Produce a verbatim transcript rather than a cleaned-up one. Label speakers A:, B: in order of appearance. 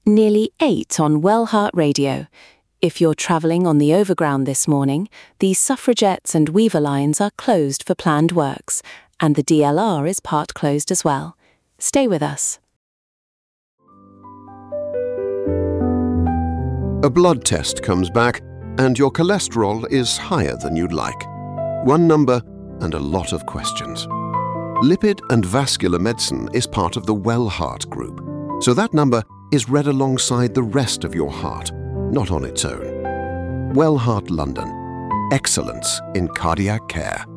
A: Nearly eight on Wellheart Radio. If you're travelling on the Overground this morning, the Suffragettes and Weaver lines are closed for planned works, and the D L R is part closed as well. Stay with us.
B: A blood test comes back, and your cholesterol is higher than you'd like. One number and a lot of questions. Lipid and vascular medicine is part of the Wellheart Group, so that number is read alongside the rest of your heart, not on its own. Wellheart London. Excellence in cardiac care.